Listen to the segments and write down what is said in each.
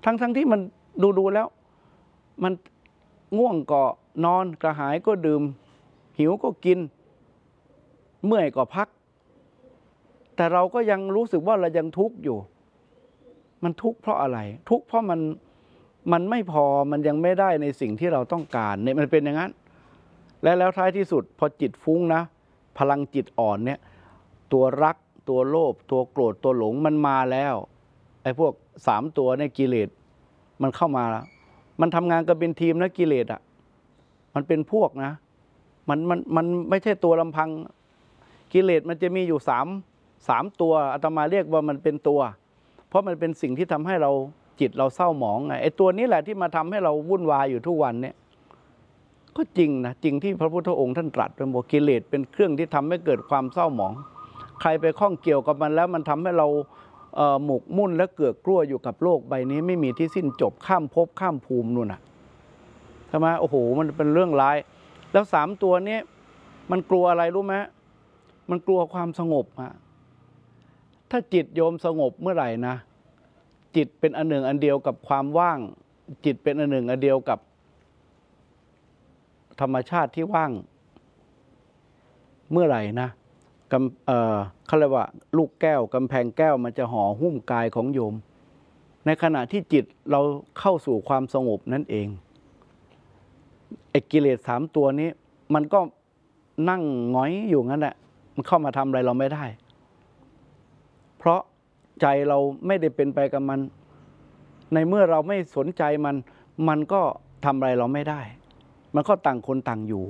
ทั้งที่มันดูแล้วมันง่วงก็นอนกระหายก็ดื่มหิวก็กินเมื่อยก็พักแต่เราก็ยังรู้สึกว่าเรายังทุกข์อยู่มันทุกข์เพราะอะไรทุกข์เพราะมันไม่พอมันยังไม่ได้ในสิ่งที่เราต้องการเนี่ยมันเป็นอย่างนั้นแล้วท้ายที่สุดพอจิตฟุ้งนะพลังจิตอ่อนเนี่ยตัวรักตัวโลภตัวโกรธตัวหลงมันมาแล้วไอ้พวก3ตัวเนี่ยกิเลสมันเข้ามาแล้วมันทำงานกันเป็นทีมนะกิเลสอ่ะมันเป็นพวกนะมันไม่ใช่ตัวลำพังกิเลสมันจะมีอยู่3ตัวอาตมาเรียกว่ามันเป็นตัวเพราะมันเป็นสิ่งที่ทำให้เราจิตเราเศร้าหมองไงไอ้ตัวนี้แหละที่มาทำให้เราวุ่นวายอยู่ทุกวันเนี่ยก็จริงนะจริงที่พระพุทธองค์ท่านตรัสเป็นบอกกิเลสเป็นเครื่องที่ทำให้เกิดความเศร้าหมองใครไปข้องเกี่ยวกับมันแล้วมันทำให้เราหมกมุ่นและเกือกกลัวอยู่กับโลกใบนี้ไม่มีที่สิ้นจบข้ามภพข้ามภูมินู่นน่ะใช่ไหมโอ้โหมันเป็นเรื่องร้ายแล้ว3ตัวนี้มันกลัวอะไรรู้ไหมมันกลัวความสงบอะถ้าจิตโยมสงบเมื่อไหร่นะจิตเป็นอันหนึ่งอันเดียวกับความว่างจิตเป็นอันหนึ่งอันเดียวกับธรรมชาติที่ว่างเมื่อไหร่นะเขาเรียกว่าลูกแก้วกำแพงแก้วมันจะห่อหุ้มกายของโยมในขณะที่จิตเราเข้าสู่ความสงบนั่นเองไอ้กิเลส3ตัวนี้มันก็นั่งหงอยอยู่งั้นแหละมันเข้ามาทำอะไรเราไม่ได้เพราะใจเราไม่ได้เป็นไปกับมันในเมื่อเราไม่สนใจมันก็ทำอะไรเราไม่ได้มันก็ต่างคนต่างอยู่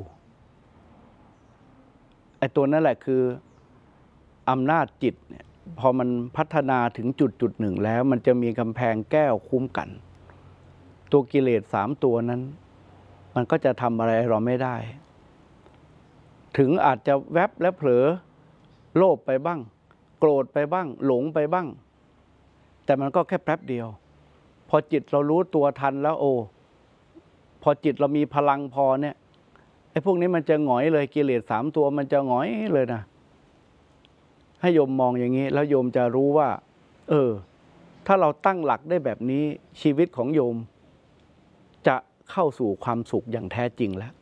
ไอ้ตัวนั่นแหละคืออำนาจจิตเนี่ยพอมันพัฒนาถึงจุดหนึ่งแล้วมันจะมีกำแพงแก้วคุ้มกันตัวกิเลส3ตัวนั้นมันก็จะทำอะไรเราไม่ได้ถึงอาจจะแวบและเผลอโลภไปบ้างโกรธไปบ้างหลงไปบ้างแต่มันก็แค่แป๊บเดียวพอจิตเรารู้ตัวทันแล้วพอจิตเรามีพลังพอเนี่ยไอ้พวกนี้มันจะหงอยเลยกิเลส3ตัวมันจะหงอยเลยนะให้โยมมองอย่างนี้แล้วโยมจะรู้ว่าถ้าเราตั้งหลักได้แบบนี้ชีวิตของโยมจะเข้าสู่ความสุขอย่างแท้จริงแล้ว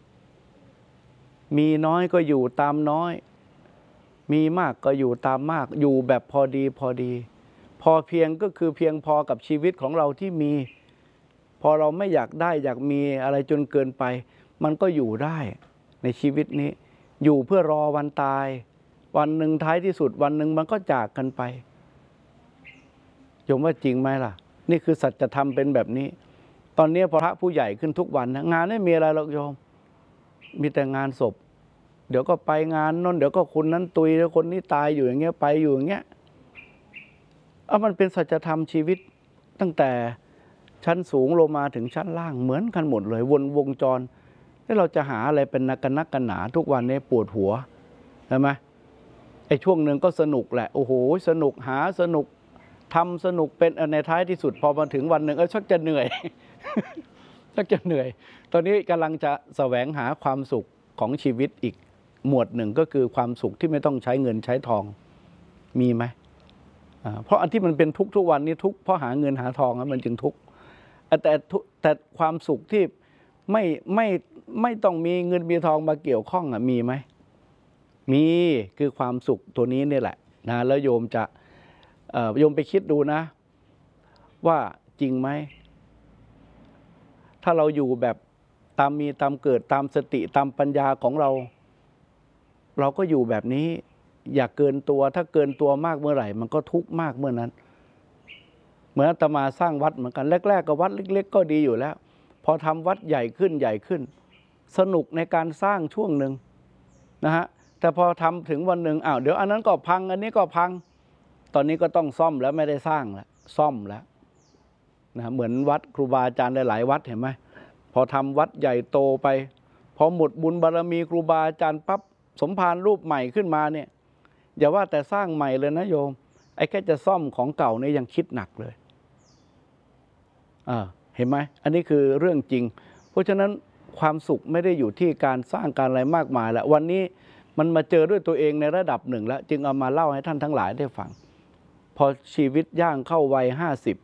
มีน้อยก็อยู่ตามน้อยมีมากก็อยู่ตามมากอยู่แบบพอดีพอเพียงก็คือเพียงพอกับชีวิตของเราที่มีพอเราไม่อยากได้อยากมีอะไรจนเกินไปมันก็อยู่ได้ในชีวิตนี้อยู่เพื่อรอวันตายวันหนึ่งท้ายที่สุดวันหนึ่งมันก็จากกันไปโยมว่าจริงไหมล่ะนี่คือสัจธรรมเป็นแบบนี้ตอนนี้พระผู้ใหญ่ขึ้นทุกวันนะงานไม่มีอะไรหรอกโยมมีแต่งานศพเดี๋ยวก็ไปงานนั่นเดี๋ยวก็คนนั้นตุยแล้วคนนี้ตายอยู่อย่างเงี้ยไปอยู่อย่างเงี้ยมันเป็นสัจธรรมชีวิตตั้งแต่ชั้นสูงลงมาถึงชั้นล่างเหมือนกันหมดเลยวนวงจรแล้วเราจะหาอะไรเป็นนักกันหนาทุกวันนี้ปวดหัวใช่ไหมไอ้ช่วงหนึ่งก็สนุกแหละโอ้โหสนุกหาสนุกทำสนุกเป็นในท้ายที่สุดพอมาถึงวันหนึ่งชักจะเหนื่อย ชักจะเหนื่อยตอนนี้กำลังจะแสวงหาความสุขของชีวิตอีกหมวดหนึ่งก็คือความสุขที่ไม่ต้องใช้เงินใช้ทองมีไหมเพราะอันที่มันเป็นทุกทุกวันนี้ทุกเพราะหาเงินหาทองมันจึงทุกแต่ความสุขที่ไม่ต้องมีเงินมีทองมาเกี่ยวข้องมีไหมมีคือความสุขตัวนี้นี่แหละนะแล้วโยมจะโยมไปคิดดูนะว่าจริงไหมถ้าเราอยู่แบบตามมีตามเกิดตามสติตามปัญญาของเราก็อยู่แบบนี้อย่าเกินตัวถ้าเกินตัวมากเมื่อไหร่มันก็ทุกข์มากเมื่อนั้นเหมือนอาตมาสร้างวัดเหมือนกันแรกๆก็วัดเล็กๆก็ดีอยู่แล้วพอทำวัดใหญ่ขึ้นสนุกในการสร้างช่วงหนึ่งนะฮะแต่พอทำถึงวันหนึ่งเดี๋ยวอันนั้นก็พังอันนี้ก็พังตอนนี้ก็ต้องซ่อมแล้วไม่ได้สร้างแล้วซ่อมแล้วนะเหมือนวัดครูบาอาจารย์หลายๆวัดเห็นไหมพอทำวัดใหญ่โตไปพอหมดบุญบารมีครูบาอาจารย์ปั๊บสมภารรูปใหม่ขึ้นมาเนี่ยอย่าว่าแต่สร้างใหม่เลยนะโยมไอ้แค่จะซ่อมของเก่าเนี่ยยังคิดหนักเลยเห็นไหมอันนี้คือเรื่องจริงเพราะฉะนั้นความสุขไม่ได้อยู่ที่การสร้างการอะไรมากมายแล้ววันนี้มันมาเจอด้วยตัวเองในระดับหนึ่งแล้วจึงเอามาเล่าให้ท่านทั้งหลายได้ฟังพอชีวิตย่างเข้าวัย50